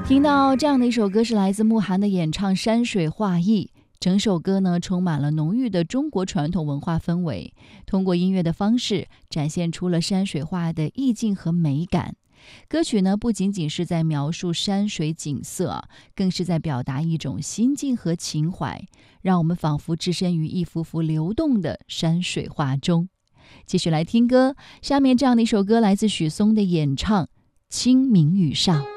听到这样的一首歌是来自慕寒的演唱《山水画意》，整首歌呢充满了浓郁的中国传统文化氛围，通过音乐的方式展现出了山水画的意境和美感。歌曲呢不仅仅是在描述山水景色，更是在表达一种心境和情怀，让我们仿佛置身于一幅幅流动的山水画中。继续来听歌，下面这样的一首歌来自许嵩的演唱《清明雨上》。